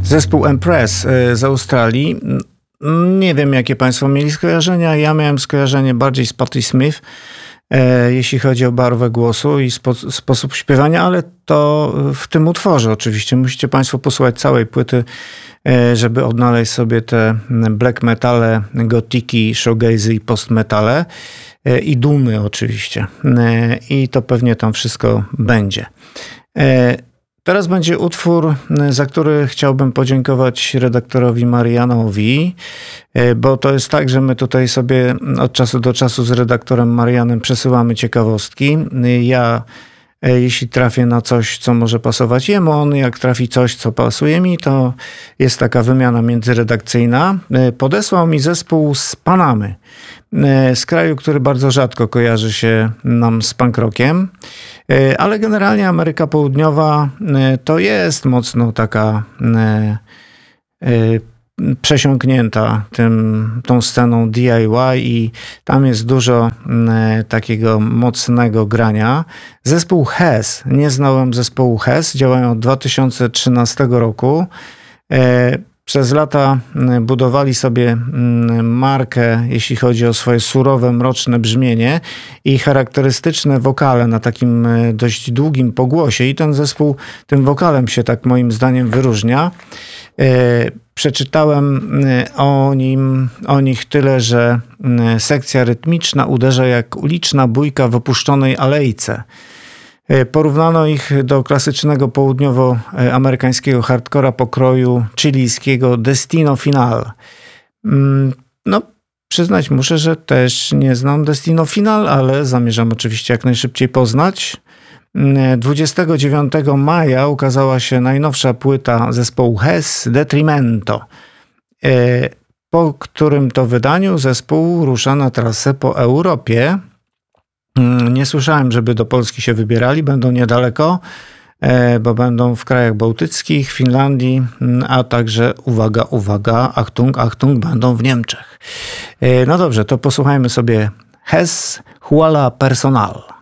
Zespół Empress z Australii. Nie wiem, jakie Państwo mieli skojarzenia. Ja miałem skojarzenie bardziej z Patti Smith, jeśli chodzi o barwę głosu i sposób śpiewania, ale to w tym utworze oczywiście. Musicie Państwo posłuchać całej płyty, żeby odnaleźć sobie te black metale, gotiki, shoegazy i post-metale i doomy oczywiście. I to pewnie tam wszystko będzie. Teraz będzie utwór, za który chciałbym podziękować redaktorowi Marianowi, bo to jest tak, że my tutaj sobie od czasu do czasu z redaktorem Marianem przesyłamy ciekawostki. Ja, jeśli trafię na coś, co może pasować jemu, on jak trafi coś, co pasuje mi, to jest taka wymiana międzyredakcyjna. Podesłał mi zespół z Panamy, z kraju, który bardzo rzadko kojarzy się nam z punk rockiem, ale generalnie Ameryka Południowa to jest mocno taka przesiąknięta tą sceną DIY i tam jest dużo takiego mocnego grania. Zespół Hes, nie znałem zespołu Hes, działają od 2013 roku. Przez lata budowali sobie markę, jeśli chodzi o swoje surowe, mroczne brzmienie i charakterystyczne wokale na takim dość długim pogłosie. I ten zespół tym wokalem się tak moim zdaniem wyróżnia. Przeczytałem o nich tyle, że sekcja rytmiczna uderza jak uliczna bójka w opuszczonej alejce. Porównano ich do klasycznego południowoamerykańskiego hardcora pokroju chilijskiego Destino Final. No, przyznać muszę, że też nie znam Destino Final, ale zamierzam oczywiście jak najszybciej poznać. 29 maja ukazała się najnowsza płyta zespołu Hes, Detrimento, po którym to wydaniu zespół rusza na trasę po Europie. Nie słyszałem, żeby do Polski się wybierali, będą niedaleko, bo będą w krajach bałtyckich, Finlandii, a także, uwaga, Achtung, Achtung, będą w Niemczech. No dobrze, to posłuchajmy sobie Hes, Huala Personal.